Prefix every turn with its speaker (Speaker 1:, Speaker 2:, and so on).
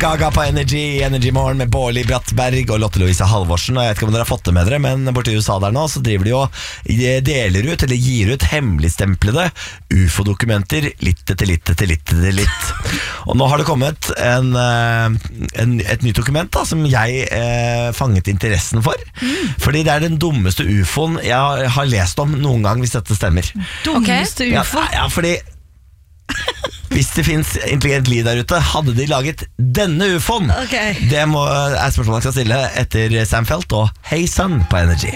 Speaker 1: Gaga på Energy Morgen med Bårli Brattberg og Lotte Louise Halvorsen. Og jeg vet ikke om dere har fått det med dere, men borte i USA der nå så driver de og deler ut, eller gir ut hemmeligstemplede UFO-dokumenter litt etter litt. Og nå har det kommet et nytt dokument da, som jeg fanget interessen for. Fordi det er den dummeste UFOen jeg har lest om noen gang, hvis dette stemmer.
Speaker 2: Dummeste UFO?
Speaker 1: Ja, fordi hvis det finnes intelligent liv der ute, hadde de laget denne UFOen? Det er spørsmålet jeg skal stille etter Sam Felt og Hey Sun på Energy.